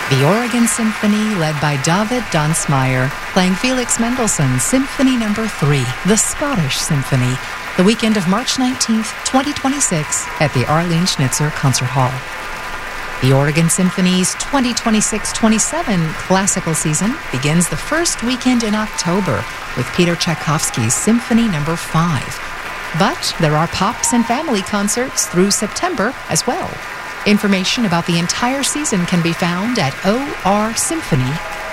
The Oregon Symphony, led by David Donsmeyer, playing Felix Mendelssohn's Symphony No. 3, the Scottish Symphony, the weekend of March 19th, 2026, at the Arlene Schnitzer Concert Hall. The Oregon Symphony's 2026-27 classical season begins the first weekend in October with Peter Tchaikovsky's Symphony No. 5. But there are pops and family concerts through September as well. Information about the entire season can be found at orsymphony.org.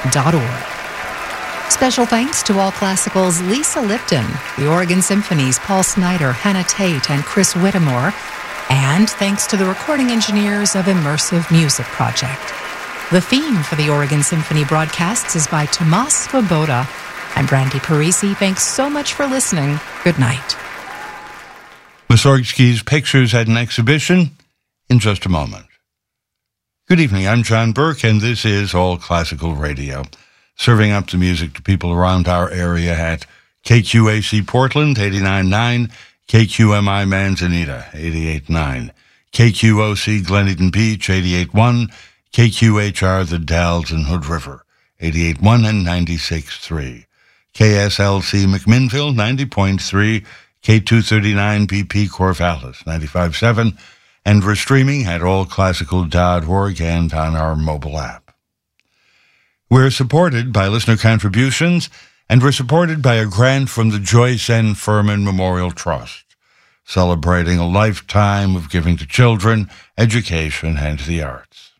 Special thanks to All Classical's Lisa Lipton, the Oregon Symphony's Paul Snyder, Hannah Tate, and Chris Whittemore, and thanks to the recording engineers of Immersive Music Project. The theme for the Oregon Symphony broadcasts is by Tomas Svoboda. I'm Brandy Parisi. Thanks so much for listening. Good night. Mussorgsky's pictures at an exhibition in just a moment. Good evening, I'm John Burke, and this is All Classical Radio, serving up the music to people around our area at KQAC Portland, 89.9, KQMI Manzanita, 88.9, KQOC Gleneden Beach, 88.1, KQHR The Dalles and Hood River, 88.1 and 96.3, KSLC McMinnville, 90.3, K239 BP Corvallis, 95.7, and we're streaming at allclassical.org and on our mobile app. We're supported by listener contributions, and we're supported by a grant from the Joyce N. Furman Memorial Trust, celebrating a lifetime of giving to children, education, and the arts.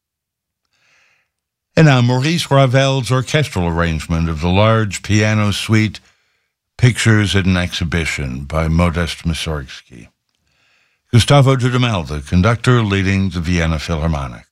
And now Maurice Ravel's orchestral arrangement of the large piano suite Pictures at an Exhibition by Modest Mussorgsky. Gustavo Dudamel, the conductor, leading the Vienna Philharmonic.